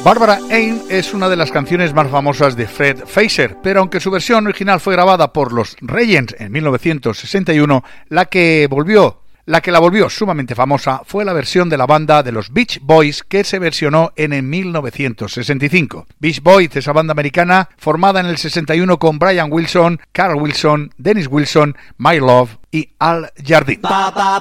Barbara Ann es una de las canciones más famosas de Fred Fasher, pero aunque su versión original fue grabada por los Regents en 1961, la que la volvió sumamente famosa fue la versión de la banda de los Beach Boys que se versionó en 1965. Beach Boys, esa banda americana formada en el 61 con Brian Wilson, Carl Wilson, Dennis Wilson, My Love y Al Jardine.